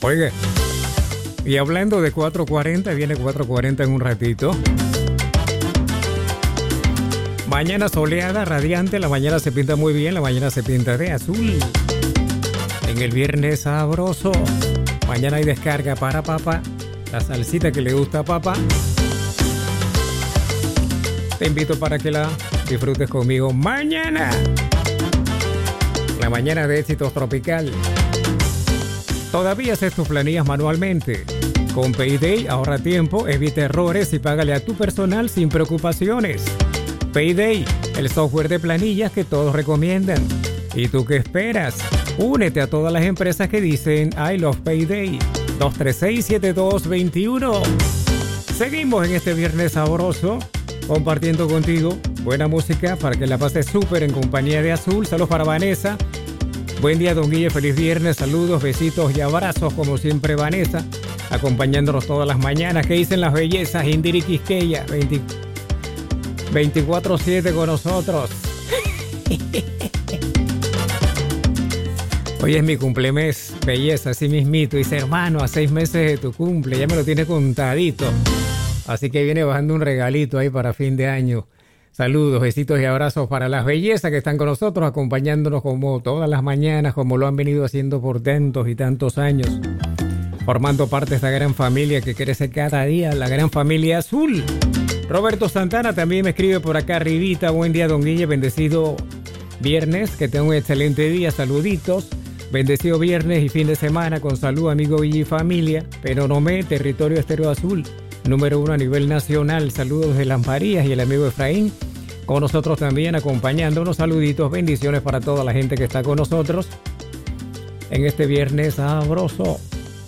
Oiga, y hablando de 440, viene 440 en un ratito. Mañana soleada, radiante, la mañana se pinta muy bien, la mañana se pinta de azul. En el viernes sabroso, mañana hay descarga para papá, la salsita que le gusta a papá. Te invito para que la disfrutes conmigo mañana. La mañana de éxitos tropical. Todavía haces tus planillas manualmente. Con Payday ahorra tiempo, evita errores y págale a tu personal sin preocupaciones. Payday, el software de planillas que todos recomiendan. ¿Y tú qué esperas? Únete a todas las empresas que dicen I love Payday. 236-7221. Seguimos en este viernes sabroso, compartiendo contigo buena música para que la pases súper en compañía de Azul. Saludos para Vanessa. Buen día, don Guille. Feliz viernes. Saludos, besitos y abrazos, como siempre, Vanessa, acompañándonos todas las mañanas. ¿Qué dicen las bellezas? Indiri Quisqueya, 24/7 con nosotros. Hoy es mi cumplemes, belleza, así mismito. Dice, hermano, a 6 meses de tu cumple, ya me lo tiene contadito. Así que viene bajando un regalito ahí para fin de año. Saludos, besitos y abrazos para las bellezas que están con nosotros, acompañándonos como todas las mañanas, como lo han venido haciendo por tantos y tantos años. Formando parte de esta gran familia que crece cada día, la gran familia Azul. Roberto Santana también me escribe por acá arribita. Buen día, don Guille, bendecido viernes, que tenga un excelente día, saluditos. Bendecido viernes y fin de semana con salud, amigo Guille y familia. Penonomé, territorio Estéreo Azul, número 1 a nivel nacional. Saludos de Las Marías y el amigo Efraín con nosotros también, acompañándonos. Saluditos, bendiciones para toda la gente que está con nosotros en este viernes sabroso.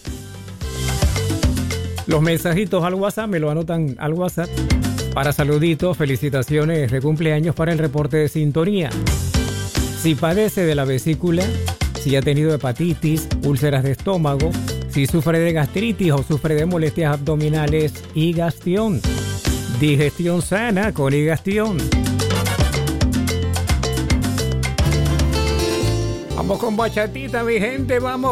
Los mensajitos al WhatsApp me lo anotan al WhatsApp para saluditos, felicitaciones de cumpleaños para el reporte de sintonía. Si padece de la vesícula, si ha tenido hepatitis, úlceras de estómago, si sufre de gastritis o sufre de molestias abdominales, Higastión. Digestión sana con Higastión. Vamos con bachatita, mi gente, vamos.